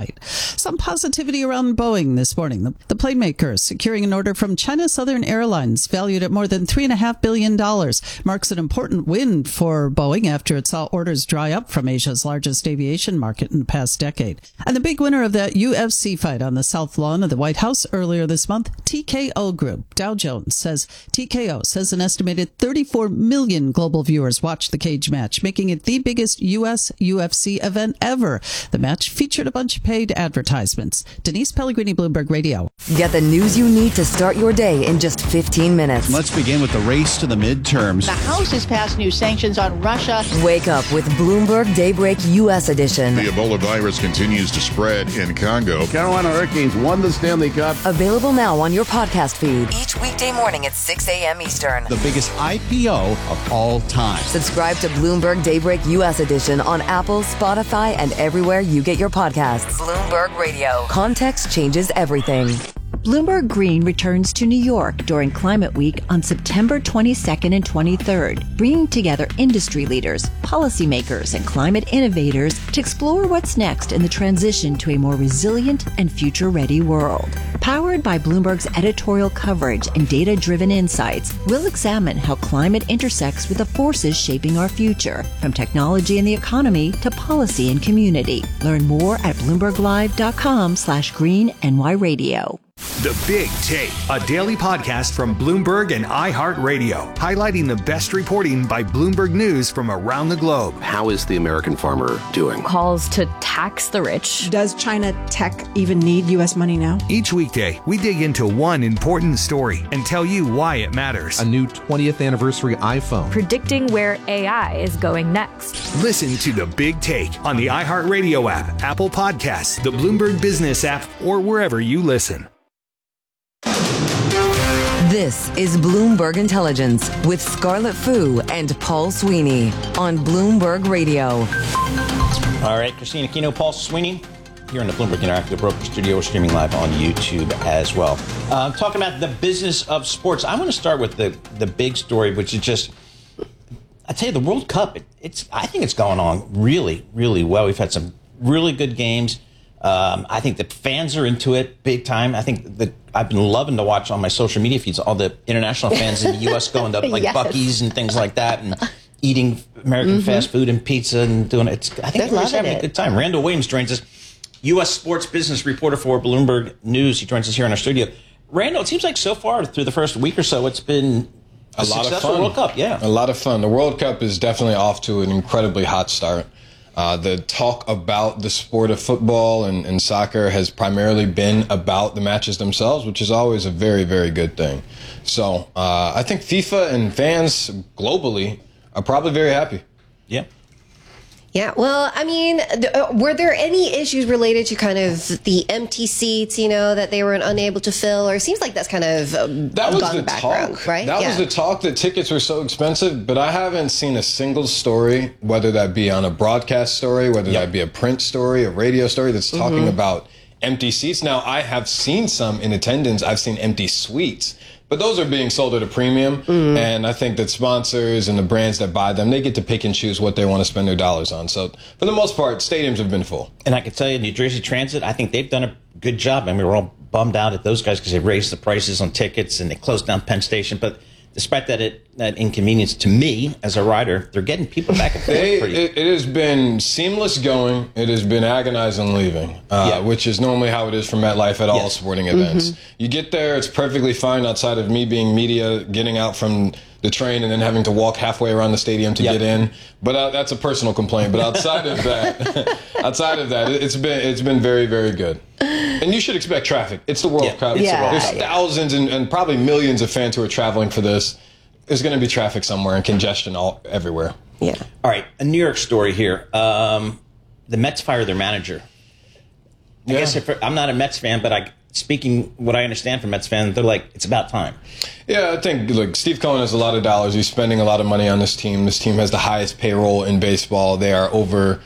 fight. Some positivity around Boeing this morning. The plane maker securing an order from China Southern Airlines valued at more than $3.5 billion marks an important win for Boeing after it saw orders dry up from Asia's largest aviation market in the past decade. And the big winner of that UFC fight on the South Lawn of the White House earlier this month, TKO Group. Dow Jones says TKO says an estimated 34 million global viewers watched the cage match, making it the biggest U.S. UFC event ever. The match featured a bunch of paid advertisements. Denise Pellegrini, Bloomberg Radio. Get the news you need to start your day in just 15 minutes. Let's begin with the race to the midterms. The House has passed new sanctions on Russia. Wake up with Bloomberg Daybreak U.S. edition. The Ebola virus continues to spread in Congo. Carolina Hurricanes won the Stanley Cup. Available now on your podcast feed. Each weekday morning at 6 a.m. Eastern. The biggest IPO of all time. Subscribe to Bloomberg Daybreak U.S. edition on Apple, Spotify, and everywhere you get your podcasts. Bloomberg Radio. Context changes everything. Bloomberg Green returns to New York during Climate Week on September 22nd and 23rd, bringing together industry leaders, policymakers, and climate innovators to explore what's next in the transition to a more resilient and future-ready world. Powered by Bloomberg's editorial coverage and data-driven insights, we'll examine how climate intersects with the forces shaping our future, from technology and the economy to policy and community. Learn more at BloombergLive.com/green-NY-radio. The Big Take, a daily podcast from Bloomberg and iHeartRadio, highlighting the best reporting by Bloomberg News from around the globe. How is the American farmer doing? Calls to tax the rich. Does China tech even need U.S. money now? Each weekday, we dig into one important story and tell you why it matters. A new 20th anniversary iPhone. Predicting where AI is going next. Listen to The Big Take on the iHeartRadio app, Apple Podcasts, the Bloomberg Business app, or wherever you listen. This is Bloomberg Intelligence with Scarlett Fu and Paul Sweeney on Bloomberg Radio. All right, Christina Aquino, Paul Sweeney, here in the Bloomberg Interactive Broker Studio. We're streaming live on YouTube as well. Talking about the business of sports, I want to start with the big story, which is just, I tell you, the World Cup. I think it's going on really, really well. We've had some really good games. I think the fans are into it big time. I think that I've been loving to watch on my social media feeds all the international fans in the U.S. going to like Buc-ee's and things like that and eating American fast food and pizza and doing it. I think we're just having a good time. Randall Williams joins us, U.S. sports business reporter for Bloomberg News. He joins us here in our studio. Randall, it seems like so far through the first week or so, it's been a successful World Cup. Yeah, a lot of fun. The World Cup is definitely off to an incredibly hot start. The talk about the sport of football and soccer has primarily been about the matches themselves, which is always a very, very good thing. So I think FIFA and fans globally are probably very happy. Yeah. Yeah, well, I mean, were there any issues related to kind of the empty seats, that they were unable to fill? Or it seems like that's kind of that was gone the background, talk, right? That was the talk that tickets were so expensive, but I haven't seen a single story, whether that be on a broadcast story, whether that be a print story, a radio story, that's talking about empty seats. Now, I have seen some in attendance. I've seen empty suites. But those are being sold at a premium, and I think that sponsors and the brands that buy them, they get to pick and choose what they want to spend their dollars on. So, for the most part, stadiums have been full. And I can tell you, New Jersey Transit, I think they've done a good job. I mean, we're all bummed out at those guys because they raised the prices on tickets and they closed down Penn Station. But despite that inconvenience to me as a rider, they're getting people back and forth. It has been seamless going. It has been agonizing leaving, which is normally how it is for MetLife at all sporting events. You get there, it's perfectly fine outside of me being media, getting out from the train and then having to walk halfway around the stadium to get in. But that's a personal complaint. But outside of that, it's been very, very good. And you should expect traffic. It's the World Cup. There's thousands and probably millions of fans who are traveling for this. There's going to be traffic somewhere and congestion everywhere. Yeah. All right, a New York story here. The Mets fired their manager. I guess I'm not a Mets fan, but speaking what I understand from Mets fans, they're like, it's about time. Yeah, I think, Steve Cohen has a lot of dollars. He's spending a lot of money on this team. This team has the highest payroll in baseball. They are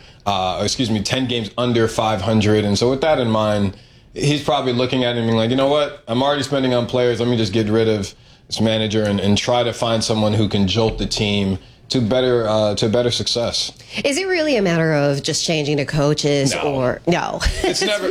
10 games under 500. And so with that in mind, he's probably looking at it and being like, you know what? I'm already spending on players. Let me just get rid of this manager and try to find someone who can jolt the team to better success. Is it really a matter of just changing the coaches or no? It's never